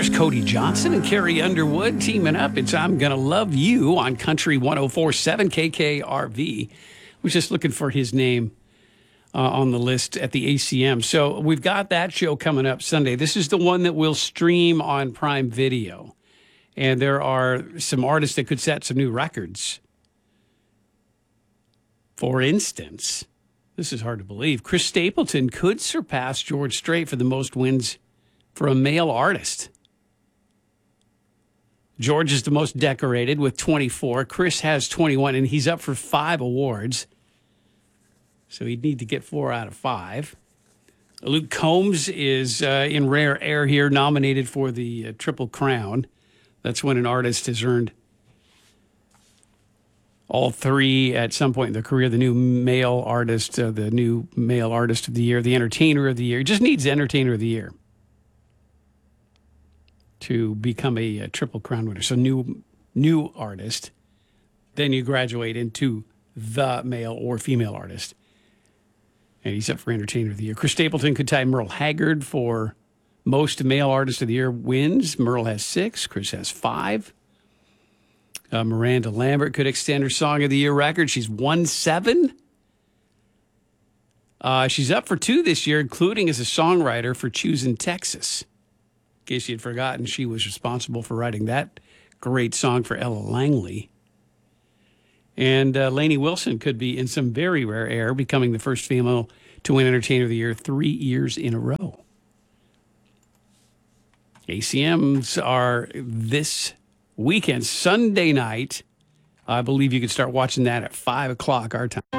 There's Cody Johnson and Carrie Underwood teaming up. It's I'm Gonna Love You on Country 104.7 KKRV. Was just looking for his name on the list at the ACM. So we've got that show coming up Sunday. This is the one that will stream on Prime Video. And there are some artists that could set some new records. For instance, this is hard to believe, Chris Stapleton could surpass George Strait for the most wins for a male artist. George is the most decorated with 24. Chris has 21, and he's up for 5 awards. So he'd need to get 4 out of 5. Luke Combs is in rare air here, nominated for the Triple Crown. That's when an artist has earned all 3 at some point in their career. The new male artist, the new male artist of the year, the entertainer of the year. He just needs entertainer of the year to become a Triple Crown winner. So new artist. Then you graduate into the male or female artist. And he's up for entertainer of the year. Chris Stapleton could tie Merle Haggard for most male artist of the year wins. Merle has 6. Chris has 5. Miranda Lambert could extend her Song of the Year record. She's won 7. She's up for 2 this year, including as a songwriter for Choosing Texas. In case you had forgotten, she was responsible for writing that great song for Ella Langley. And Lainey Wilson could be in some very rare air, becoming the first female to win Entertainer of the Year 3 years in a row. ACMs are this weekend, Sunday night. I believe you can start watching that at 5 o'clock our time.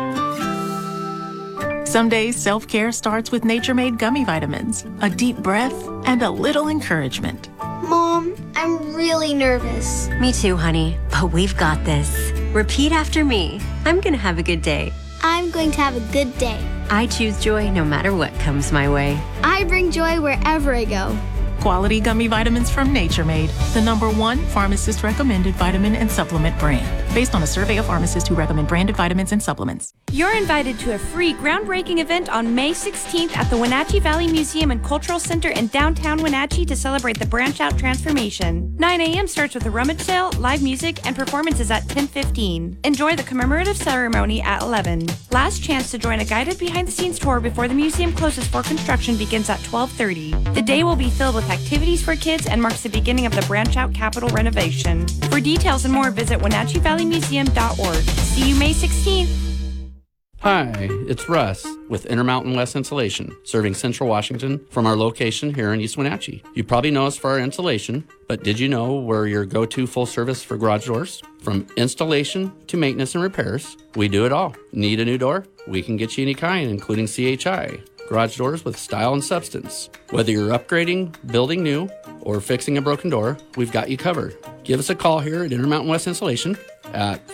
Some days, self-care starts with Nature Made gummy vitamins, a deep breath, and a little encouragement. Mom, I'm really nervous. Me too, honey, but we've got this. Repeat after me. I'm gonna have a good day. I'm going to have a good day. I choose joy no matter what comes my way. I bring joy wherever I go. Quality gummy vitamins from Nature Made, the #1 pharmacist-recommended vitamin and supplement brand, based on a survey of pharmacists who recommend branded vitamins and supplements. You're invited to a free groundbreaking event on May 16th at the Wenatchee Valley Museum and Cultural Center in downtown Wenatchee to celebrate the Branch Out transformation. 9 a.m. starts with a rummage sale, live music, and performances at 10:15. Enjoy the commemorative ceremony at 11. Last chance to join a guided behind-the-scenes tour before the museum closes for construction begins at 12:30. The day will be filled with activities for kids and marks the beginning of the Branch Out Capitol renovation. For details and more, visit WenatcheeValleyMuseum.org. See you May 16th. Hi, it's Russ with Intermountain West Insulation, serving Central Washington from our location here in East Wenatchee. You probably know us for our insulation, but did you know we're your go-to full service for garage doors? From installation to maintenance and repairs, we do it all. Need a new door? We can get you any kind, including CHI. Garage doors with style and substance. Whether you're upgrading, building new, or fixing a broken door, we've got you covered. Give us a call here at Intermountain West Insulation at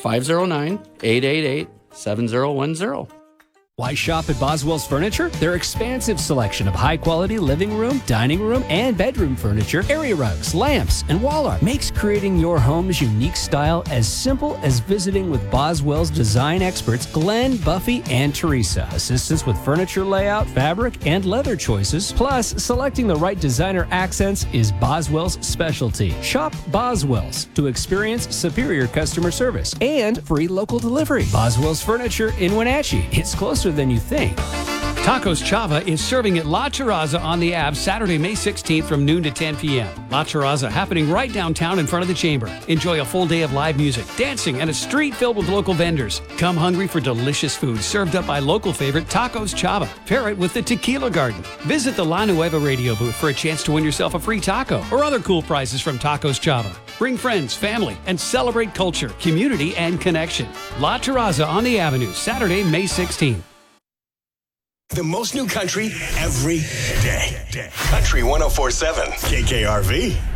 509-888-7010. Why shop at Boswell's Furniture? Their expansive selection of high-quality living room, dining room, and bedroom furniture, area rugs, lamps, and wall art makes creating your home's unique style as simple as visiting with Boswell's design experts Glenn, Buffy, and Teresa. Assistance with furniture layout, fabric, and leather choices, plus selecting the right designer accents is Boswell's specialty. Shop Boswell's to experience superior customer service and free local delivery. Boswell's Furniture in Wenatchee. It's closer than you think. Tacos Chava is serving at La Terraza on the Ave Saturday, May 16th from noon to 10 p.m. La Terraza happening right downtown in front of the Chamber. Enjoy a full day of live music, dancing, and a street filled with local vendors. Come hungry for delicious food served up by local favorite Tacos Chava. Pair it with the Tequila Garden. Visit the La Nueva radio booth for a chance to win yourself a free taco or other cool prizes from Tacos Chava. Bring friends, family, and celebrate culture, community, and connection. La Terraza on the Avenue, Saturday, May 16th. The most new country every day. Country 104.7 KKRV.